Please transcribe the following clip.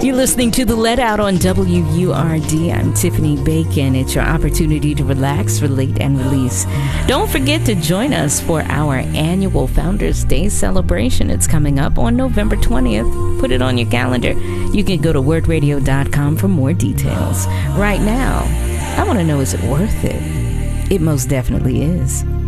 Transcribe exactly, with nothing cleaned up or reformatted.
You're listening to The Let Out on W U R D. I'm Tiffany Bacon. It's your opportunity to relax, relate, and release. Don't forget to join us for our annual Founders Day celebration. It's coming up on November twentieth. Put it on your calendar. You can go to word radio dot com for more details. Right now, I want to know, is it worth it? It most definitely is.